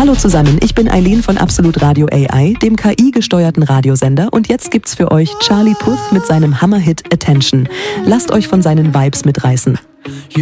Hallo zusammen, ich bin Eileen von Absolut Radio AI, dem KI-gesteuerten Radiosender, und jetzt gibt's für euch Charlie Puth mit seinem Hammerhit Attention. Lasst euch von seinen Vibes mitreißen.